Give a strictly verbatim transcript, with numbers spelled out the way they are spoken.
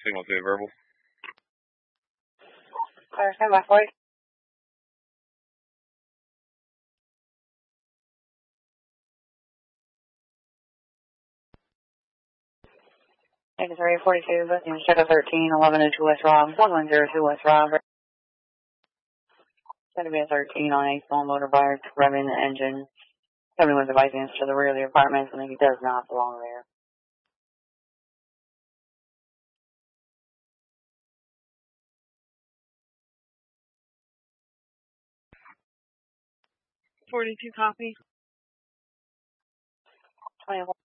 Signal two verbal. Fire stand by for you. eighty-three forty-two, check out thirteen, eleven oh two West Rob, one one zero two West Rob. Going to be a thirteen on a small motor bike, revving the engine. Everyone's advising us to the rear of the apartment, and he does not belong there. forty-two copy. twenty-one.